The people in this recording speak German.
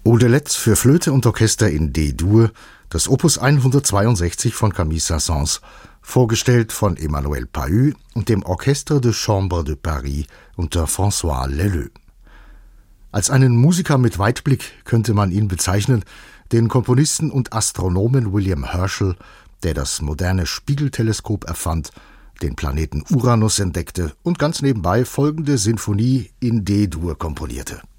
Odelette für Flöte und Orchester in D-Dur, das Opus 162 von Camille Saint-Saëns, vorgestellt von Emmanuel Pahud und dem Orchestre de Chambre de Paris unter François Leleux. Als einen Musiker mit Weitblick könnte man ihn bezeichnen, den Komponisten und Astronomen William Herschel, der das moderne Spiegelteleskop erfand, den Planeten Uranus entdeckte und ganz nebenbei folgende Sinfonie in D-Dur komponierte.